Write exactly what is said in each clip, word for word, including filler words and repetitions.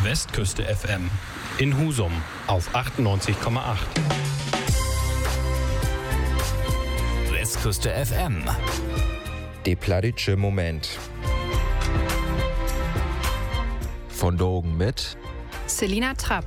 Westküste F M in Husum auf achtundneunzig Komma acht. Westküste F M. De plattitsche Moment. Von Dogen mit Selina Trapp.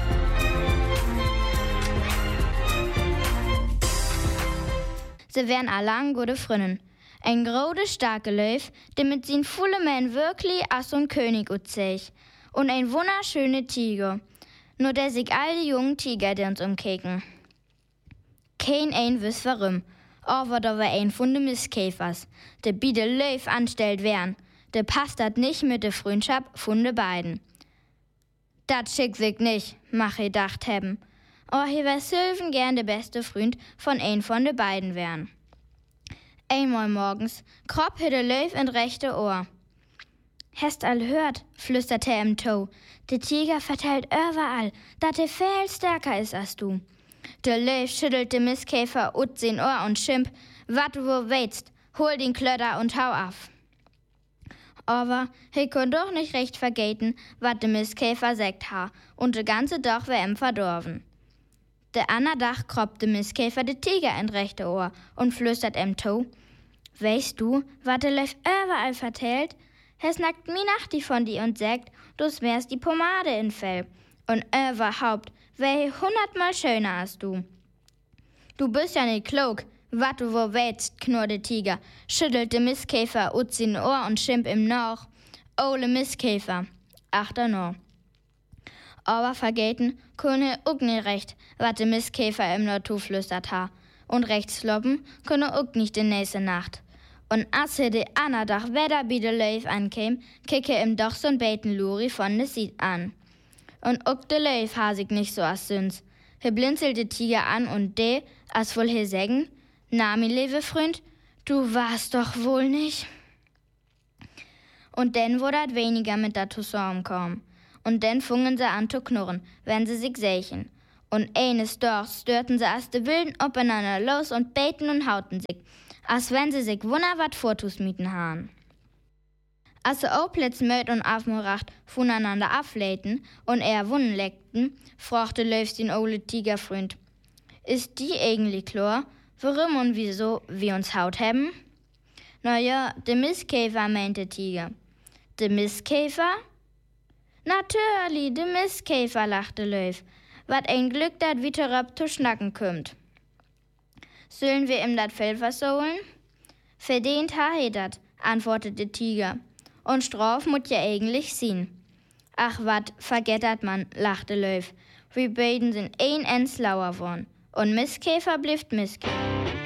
Sie wären allang gute Frünnen. Ein grode starke Löw, der mit sin volle Mann wirklich as so'n König utzeich. Und ein wunderschöne Tiger. Nur der sich all die jungen Tiger, die uns umkeken. Kein ein wiss warum. Aber da war ein von de Mistkäfers, der bi de Löw anstellt wären. Der passt dat nicht mit de Freundschaft von de beiden. Dat schickt sich nicht, mach ich dacht hebben. Oh, hier wär Sylven gern der beste Freund von ein von de beiden wären. Einmal morgens kropp hier der Löw in rechte Ohr. Hast all hört, flüsterte er im Toe. Der Tiger vertellt überall, dat er viel stärker ist als du. Der Löw schüttelt den Mistkäfer ut sein Ohr und schimp, wat du wo weißt, hol den Klötter und hau af. Aber he kon doch nicht recht vergeten, wat der Mistkäfer sagt ha, und de ganze Dach wär ihm verdorben. Der ander Dach kroppt der Mistkäfer de Tiger in rechte Ohr und flüstert em Toe. Weißt du, wat der Löw überall vertellt? Es nackt mi nach die von die und sagt, du wärst die Pomade in Fell. Und überhaupt, wär hundertmal schöner als du. Du bist ja nicht klug, wat du wo weißt, knurrt der Tiger, schüttelt der Mistkäfer ut sin Ohr und schimp ihm noch. Ole Mistkäfer, achter no. Aber vergeten, könne uck nicht recht, wat der Mistkäfer im Natur flüstert ha. Und rechts sloppen, könne uck nicht die nächste Nacht. Und als er de ander Dach wieder bi de Löw ankäm, kicke ihm doch so'n Beten Luri von de Sied an. Und uck de Löw ha sich nicht so as süns. He blinzelt de Tiger an und de, as wohl he sägen, na mi lewe Freund, du warst doch wohl nicht. Und denn wurde dat weniger mit dat zusammenkommen. Und denn fungen sie an zu knurren, wenn sie sich sächen. Und eines Dorfs störten sie as de Wilden aufeinander los und beten und hauten sich, als wenn sie sich wunder wat Vortus mieten haben. Als sie auch plötzlich möd und aufmuracht voneinander ableiten und eher Wunden leckten, fragte Löw den ole Tigerfreund. Ist die eigentlich klar, warum und wieso wir uns haut haben? Na ja, de Mistkäfer, meinte Tiger. De Mistkäfer? Natürlich, de Mistkäfer, lachte Löw. Wat ein Glück, dat wie terab zu schnacken kümmt. Sollen wir ihm dat Fell versohlen? Verdient ha he dat, antwortete Tiger. Und Straf mut ja eigentlich sien. Ach wat, vergettert man, lachte Löw. Wir beiden sind ein ens lauer worn. Und Mistkäfer blifft Mistkäfer.